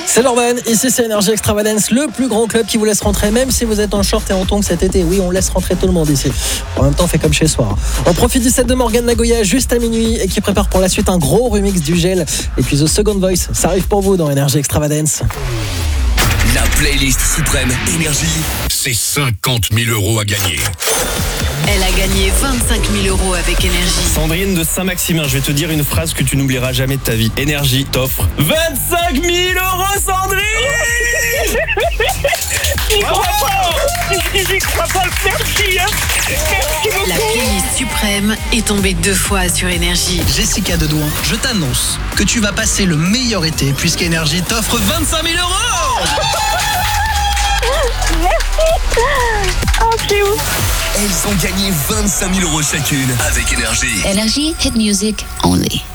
C'est Norman, ici c'est Énergie Extravagance, le plus grand club qui vous laisse rentrer même si vous êtes en short et en tongs cet été. Oui, on laisse rentrer tout le monde ici. En même temps, on fait comme chez soi. On profite du set de Morgan Nagoya juste à minuit et qui prépare pour la suite un gros remix du Gel. Et puis The Second Voice, ça arrive pour vous dans Énergie Extravagance. La playlist suprême Énergie, c'est 50 000 € à gagner. Elle a gagné 25 000 € avec Énergie. Sandrine de Saint-Maximin, je vais te dire une phrase que tu n'oublieras jamais de ta vie. Énergie t'offre 25 000 €, Sandrine. J'y crois pas, merci, hein. Merci beaucoup. La playlist suprême est tombée 2 fois sur Énergie. Jessica Dedouin, je t'annonce que tu vas passer le meilleur été puisqu'Énergie t'offre 25 000 €. Merci. Oh, c'est ouf. Elles ont gagné 25 000 € chacune avec Énergie. Energy hit music only.